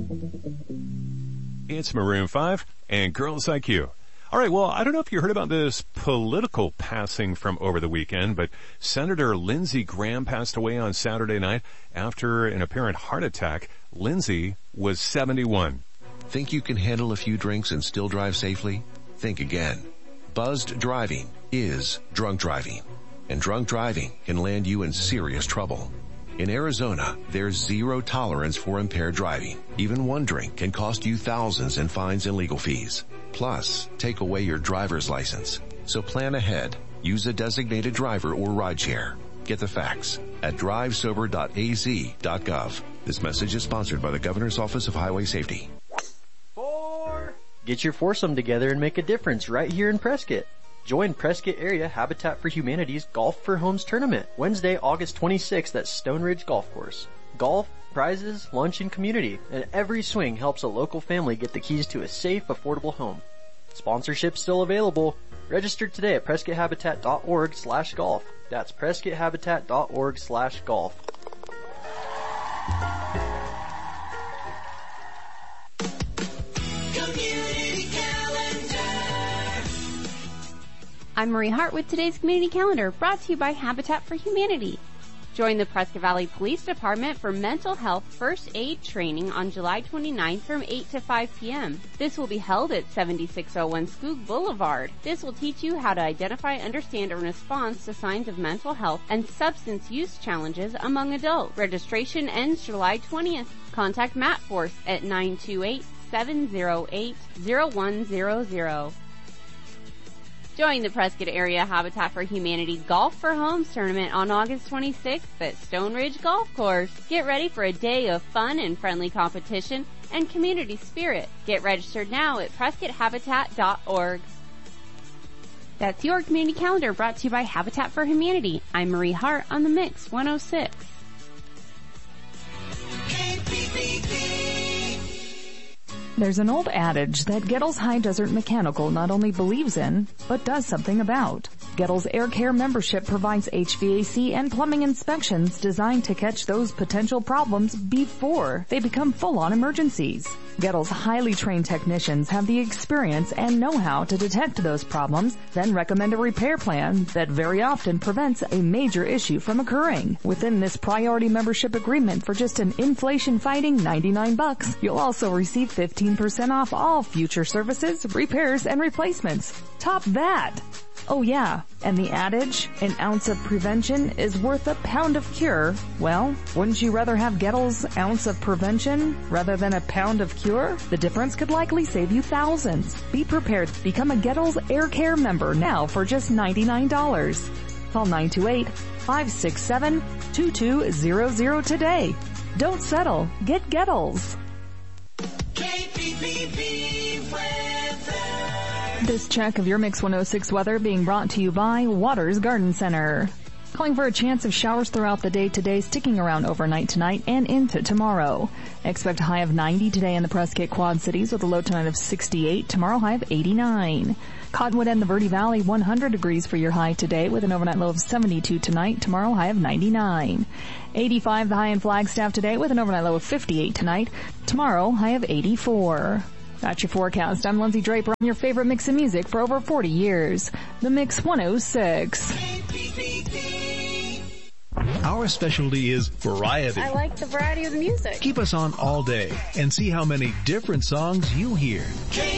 It's Maroon 5 and Girls Like You. All right, well, I don't know if you heard about this political passing from over the weekend, but Senator Lindsey Graham passed away on Saturday night after an apparent heart attack. Lindsey was 71. Think you can handle a few drinks and still drive safely? Think again. Buzzed driving is drunk driving, and drunk driving can land you in serious trouble. In Arizona, there's zero tolerance for impaired driving. Even one drink can cost you thousands in fines and legal fees. Plus, take away your driver's license. So plan ahead. Use a designated driver or rideshare. Get the facts at drivesober.az.gov. This message is sponsored by the Governor's Office of Highway Safety. Get your foursome together and make a difference right here in Prescott. Join Prescott Area Habitat for Humanity's Golf for Homes Tournament, Wednesday, August 26th at Stone Ridge Golf Course. Golf, prizes, lunch, and community, and every swing helps a local family get the keys to a safe, affordable home. Sponsorship still available. Register today at PrescottHabitat.org/golf. That's PrescottHabitat.org/golf. I'm Marie Hart with today's Community Calendar, brought to you by Habitat for Humanity. Join the Prescott Valley Police Department for mental health first aid training on July 29th from 8 to 5 p.m. This will be held at 7601 Skoog Boulevard. This will teach you how to identify, understand, and respond to signs of mental health and substance use challenges among adults. Registration ends July 20th. Contact Matt Force at 928-708-0100. Join the Prescott Area Habitat for Humanity Golf for Homes Tournament on August 26th at Stone Ridge Golf Course. Get ready for a day of fun and friendly competition and community spirit. Get registered now at PrescottHabitat.org. That's your Community Calendar, brought to you by Habitat for Humanity. I'm Marie Hart on the Mix 106. There's an old adage that Gettles High Desert Mechanical not only believes in, but does something about. Gettles Air Care membership provides HVAC and plumbing inspections designed to catch those potential problems before they become full-on emergencies. Gettles' highly trained technicians have the experience and know-how to detect those problems, then recommend a repair plan that very often prevents a major issue from occurring. Within this priority membership agreement for just an inflation-fighting $99, you'll also receive 15% off all future services, repairs, and replacements. Top that! Oh yeah, and the adage, an ounce of prevention is worth a pound of cure. Well, wouldn't you rather have Gettles' ounce of prevention rather than a pound of cure? The difference could likely save you thousands. Be prepared. Become a Gettles Air Care member now for just $99. Call 928-567-2200 today. Don't settle. Get Gettles. KPPB weather. This check of your Mix 106 weather being brought to you by Waters Garden Center. Calling for a chance of showers throughout the day today, sticking around overnight tonight and into tomorrow. Expect a high of 90 today in the Prescott Quad Cities with a low tonight of 68. Tomorrow high of 89. Cottonwood and the Verde Valley 100 degrees for your high today with an overnight low of 72 tonight. Tomorrow high of 99. 85 the high in Flagstaff today with an overnight low of 58 tonight. Tomorrow high of 84. That's your forecast. I'm Lindsay Draper on your favorite mix of music for over 40 years. The Mix 106. Our specialty is variety. I like the variety of the music. Keep us on all day and see how many different songs you hear.